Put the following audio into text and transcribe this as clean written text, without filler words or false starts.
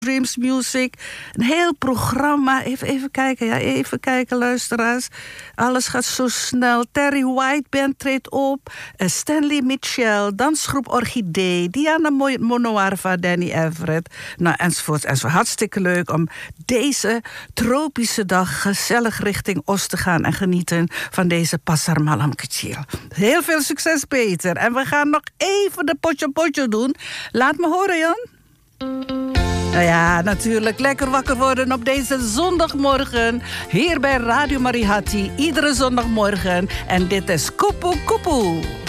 Dreams Music. Een heel programma. Even kijken, luisteraars. Alles gaat zo snel. Terry White Band treedt op. Stanley Mitchell, dansgroep Orchidee. Diana Monoarva, Danny Everett. Nou, enzovoort. Hartstikke leuk om deze tropische dag gezellig richting Oost te gaan en genieten van deze Pasar Malam Kecil. Heel veel succes, Peter. En we gaan nog even de potje doen. Laat me horen, Jan. Nou ja, natuurlijk lekker wakker worden op deze zondagmorgen. Hier bij Radio Marihati, iedere zondagmorgen. En dit is Kupu Kupu.